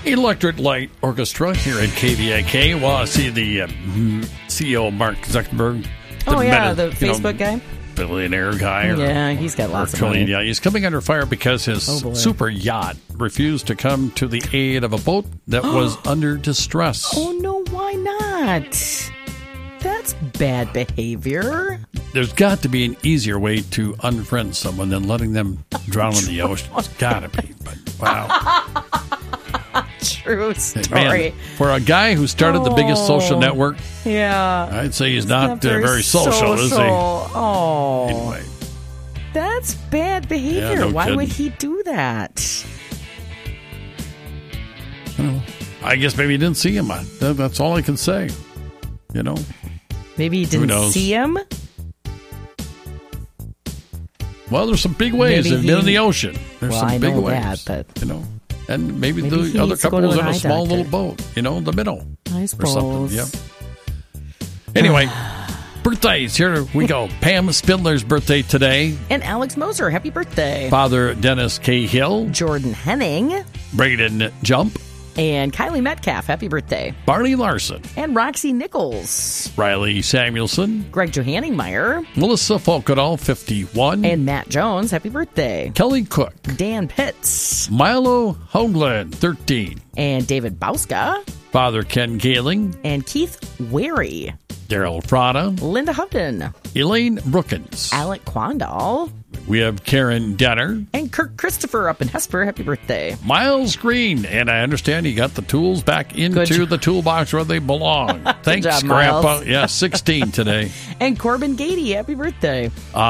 Electric Light Orchestra here at KVIK. Well, I see the CEO, Mark Zuckerberg. The Facebook guy? Billionaire guy. He's got lots of money. Yeah, he's coming under fire because his super yacht refused to come to the aid of a boat that was under distress. Oh, no, why not? That's bad behavior. There's got to be an easier way to unfriend someone than letting them drown in the ocean. It's got to be, but wow. True story. Man, for a guy who started the biggest social network, I'd say he's not very social, is he? Oh. Anyway. That's bad behavior. Yeah, no Why kidding. would he do that? I guess maybe he didn't see him. That's all I can say. Maybe he didn't see him? Well, there's some big waves that have been in the ocean. There's some big waves. That, but and maybe the other couple was in a small little boat, in the middle. I suppose. Or something. Yep. Anyway, birthdays. Here we go. Pam Spindler's birthday today. And Alex Moser, happy birthday. Father Dennis Cahill. Jordan Henning. Braden Jump. And Kylie Metcalf, happy birthday. Barney Larson. And Roxy Nichols. Riley Samuelson. Greg Johanningmeyer. Melissa Folkedahl, 51. And Matt Jones, happy birthday. Kelly Cook. Dan Pitts. Milo Hoagland, 13. And David Bauska. Father Ken Galing. And Keith Wary. Daryl Frada. Linda Houghton. Elaine Brookins. Alec Quandall. We have Karen Denner. And Kirk Christopher up in Hesper. Happy birthday. Miles Green. And I understand he got the tools back into the toolbox where they belong. Thanks, job, Grandpa. Miles. Yeah, 16 today. And Corbin Gady. Happy birthday.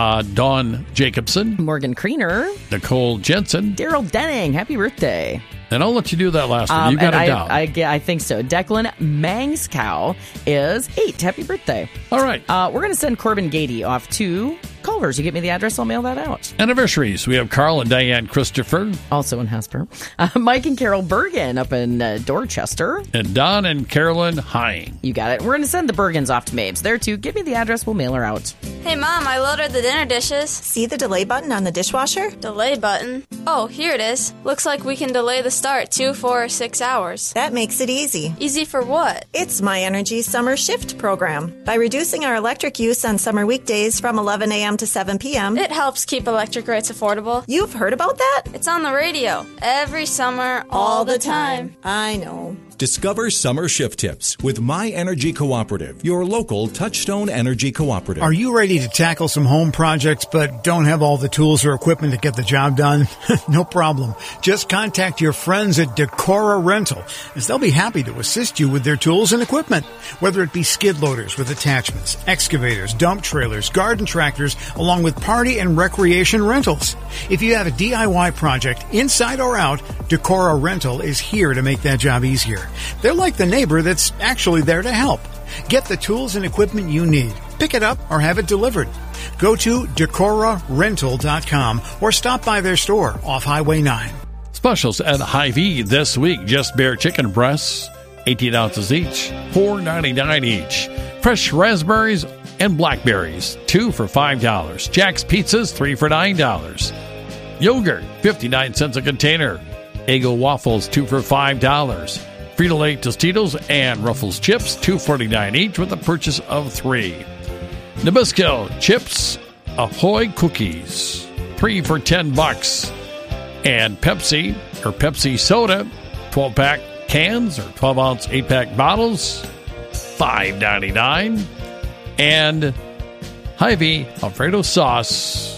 Dawn Jacobson. Morgan Kriener. Nicole Jensen. Daryl Denning. Happy birthday. And I'll let you do that last one. You got it down. I think so. Declan Mangskow is 8. Happy birthday. All right. We're going to send Corbin Gady off to Culver's. You get me the address, I'll mail that out. Anniversaries. We have Carl and Diane Christopher. Also in Hesper. Mike and Carol Bergen up in Dorchester. And Don and Carolyn Hine. You got it. We're going to send the Bergens off to Mabes. There, too. Give me the address. We'll mail her out. Hey, Mom, I loaded the dinner dishes. See the delay button on the dishwasher? Delay button? Oh, here it is. Looks like we can delay the start 2, 4, or 6 hours. That makes it easy. Easy for what? It's My Energy Summer Shift program. By reducing our electric use on summer weekdays from 11 a.m. to 7 p.m., It helps keep electric rates affordable. You've heard about that? It's on the radio. Every summer, all the time. I know. Discover summer shift tips with My Energy Cooperative, your local Touchstone Energy Cooperative. Are you ready to tackle some home projects but don't have all the tools or equipment to get the job done? No problem. Just contact your friends at Decora Rental, as they'll be happy to assist you with their tools and equipment. Whether it be skid loaders with attachments, excavators, dump trailers, garden tractors, along with party and recreation rentals. If you have a DIY project, inside or out, Decora Rental is here to make that job easier. They're like the neighbor that's actually there to help. Get the tools and equipment you need. Pick it up or have it delivered. Go to DecoraRental.com or stop by their store off Highway 9. Specials at Hy-Vee this week. Just bare chicken breasts, 18 ounces each, $4.99 each. Fresh raspberries and blackberries, 2 for $5. Jack's Pizzas, 3 for $9. Yogurt, 59 cents a container. Eggo waffles, 2 for $5. Frito-Lay Tostitos and Ruffles chips, $2.49 each with a purchase of 3. Nabisco chips, Ahoy cookies, 3 for $10. And Pepsi soda, 12-pack cans or 12-ounce 8-pack bottles, $5.99. And Hy-Vee Alfredo sauce,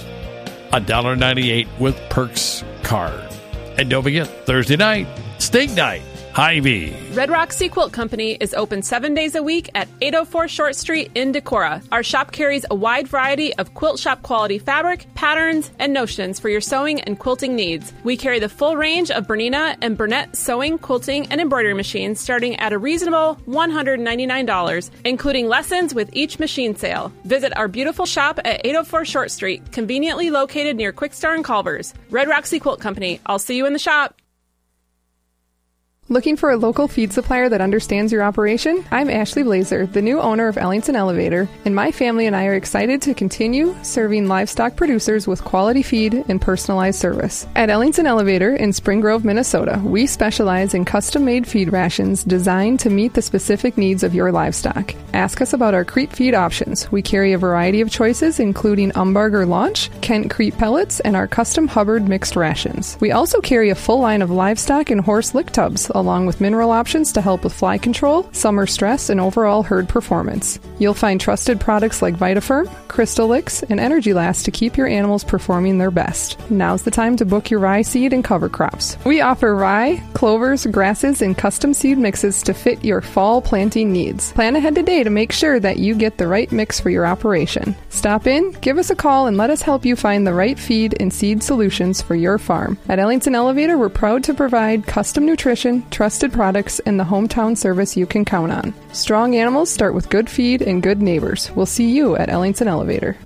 $1.98 with Perks card. And don't forget, Thursday night, steak night. Hy-Vee. Red Rock Sea Quilt Company is open 7 days a week at 804 Short Street in Decorah. Our shop carries a wide variety of quilt shop quality fabric, patterns, and notions for your sewing and quilting needs. We carry the full range of Bernina and Burnett sewing, quilting, and embroidery machines starting at a reasonable $199, including lessons with each machine sale. Visit our beautiful shop at 804 Short Street, conveniently located near Quick Star and Culver's. Red Rock Sea Quilt Company. I'll see you in the shop. Looking for a local feed supplier that understands your operation? I'm Ashley Blazer, the new owner of Ellington Elevator, and my family and I are excited to continue serving livestock producers with quality feed and personalized service. At Ellington Elevator in Spring Grove, Minnesota, we specialize in custom-made feed rations designed to meet the specific needs of your livestock. Ask us about our creep feed options. We carry a variety of choices, including Umbarger Launch, Kent Creep Pellets, and our custom Hubbard mixed rations. We also carry a full line of livestock and horse lick tubs, along with mineral options to help with fly control, summer stress, and overall herd performance. You'll find trusted products like VitaFirm, Crystal Licks, and Energy Last to keep your animals performing their best. Now's the time to book your rye seed and cover crops. We offer rye, clovers, grasses, and custom seed mixes to fit your fall planting needs. Plan ahead today to make sure that you get the right mix for your operation. Stop in, give us a call, and let us help you find the right feed and seed solutions for your farm. At Ellington Elevator, we're proud to provide custom nutrition, trusted products, and the hometown service you can count on. Strong animals start with good feed and good neighbors. We'll see you at Ellington Elevator.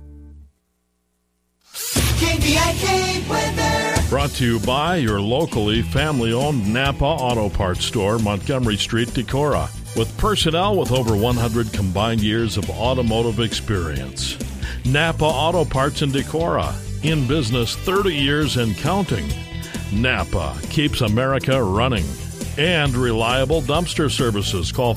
KVIK weather. Brought to you by your locally family-owned Napa Auto Parts store, Montgomery Street, Decorah, with personnel with over 100 combined years of automotive experience. Napa Auto Parts in Decorah, in business 30 years and counting. Napa keeps America running. And reliable dumpster services. Call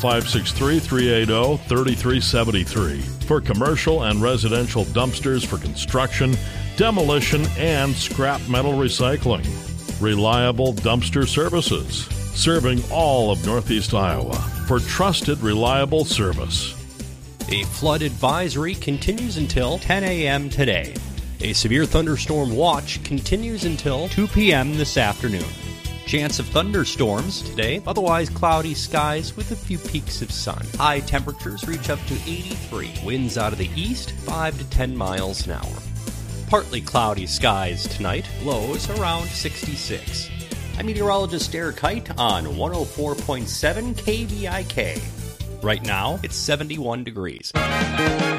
563-380-3373 for commercial and residential dumpsters for construction, demolition, and scrap metal recycling. Reliable dumpster services. Serving all of Northeast Iowa for trusted, reliable service. A flood advisory continues until 10 a.m. today. A severe thunderstorm watch continues until 2 p.m. this afternoon. Chance of thunderstorms today, otherwise cloudy skies with a few peaks of sun. High temperatures reach up to 83. Winds out of the east, 5 to 10 miles an hour. Partly cloudy skies tonight, lows around 66. I'm meteorologist Eric Height on 104.7 KVIK. Right now, it's 71 degrees.